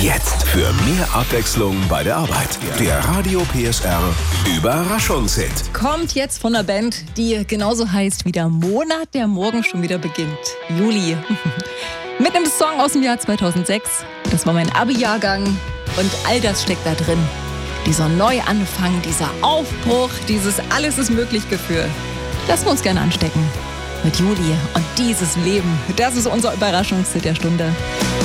Jetzt für mehr Abwechslung bei der Arbeit. Der Radio PSR Überraschungshit. Kommt jetzt von einer Band, die genauso heißt wie der Monat, der morgen schon wieder beginnt. Juli. Mit einem Song aus dem Jahr 2006. Das war mein Abi-Jahrgang. Und all das steckt da drin. Dieser Neuanfang, dieser Aufbruch, dieses Alles ist möglich Gefühl. Lassen wir uns gerne anstecken. Mit Juli und dieses Leben. Das ist unser Überraschungshit der Stunde.